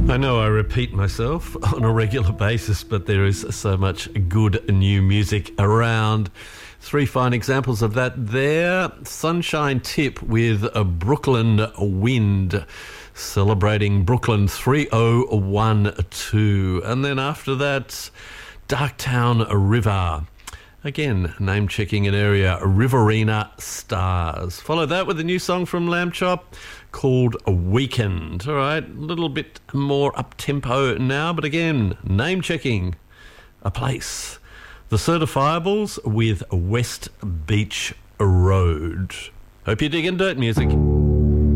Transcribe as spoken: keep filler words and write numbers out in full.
I know I repeat myself on a regular basis, but there is so much good new music around. Three fine examples of that there. Sunshine Tip with a Brooklyn Wind, celebrating Brooklyn three oh one two. And then after that, Darktown River. Again, name-checking an area, Riverina Stars. Follow that with a new song from Lamb Chop called Weekend. All right, a little bit more up-tempo now, but again, name-checking a place. The Certifiables with West Beach Road. Hope you're digging dirt music.